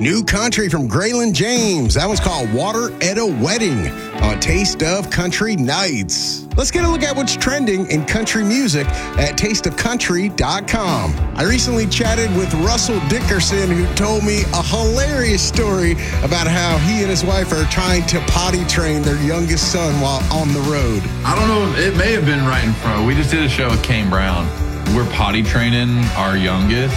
New country from Graylin James. That one's called Water at a Wedding on Taste of Country Nights. Let's get a look at what's trending in country music at tasteofcountry.com. I recently chatted with Russell Dickerson, who told me a hilarious story about how he and his wife are trying to potty train their youngest son while on the road. I don't know. It may have been right in front. We just did a show with Kane Brown. We're potty training our youngest,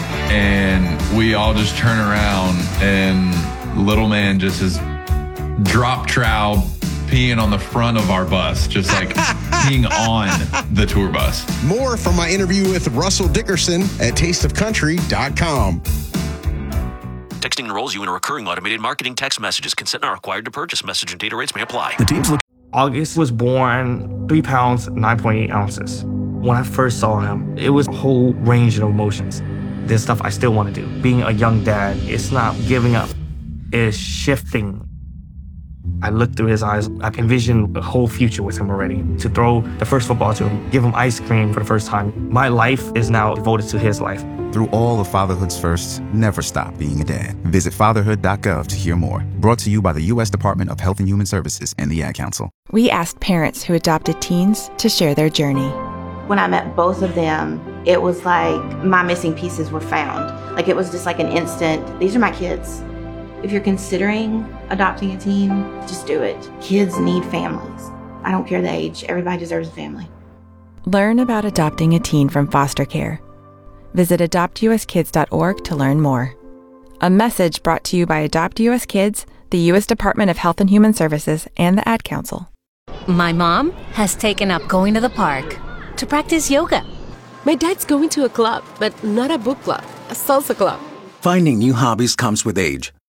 and we all just turn around, and little man just is drop trowel peeing on the front of our bus, just like peeing on the tour bus. More from my interview with Russell Dickerson at tasteofcountry.com. Texting enrolls you in a recurring automated marketing text messages. Consent not required to purchase. Message and data rates may apply. August was born 3 pounds, 9.8 ounces. When I first saw him, it was a whole range of emotions. There's stuff I still want to do. Being a young dad, it's not giving up. It's shifting. I looked through his eyes. I envisioned a whole future with him already. To throw the first football to him, give him ice cream for the first time. My life is now devoted to his life. Through all of fatherhood's firsts, never stop being a dad. Visit fatherhood.gov to hear more. Brought to you by the U.S. Department of Health and Human Services and the Ad Council. We asked parents who adopted teens to share their journey. When I met both of them, it was like my missing pieces were found. Like it was just like an instant, these are my kids. If you're considering adopting a teen, just do it. Kids need families. I don't care the age. Everybody deserves a family. Learn about adopting a teen from foster care. Visit adoptuskids.org to learn more. A message brought to you by Adopt US Kids, the U.S. Department of Health and Human Services, and the Ad Council. My mom has taken up going to the park to practice yoga. My dad's going to a club, but not a book club, a salsa club. Finding new hobbies comes with age.